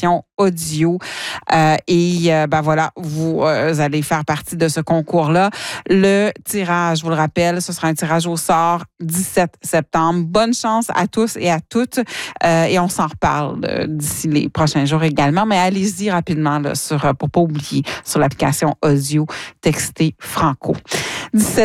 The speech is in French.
l'application audio. Voilà, vous allez faire partie de ce concours-là. Le tirage, je vous le rappelle, ce sera un tirage au sort 17 septembre. Bonne chance à tous et à toutes. Et on s'en reparle d'ici les prochains jours également. Mais allez-y rapidement là, pour ne pas oublier, sur l'application audio, textez Franco. 17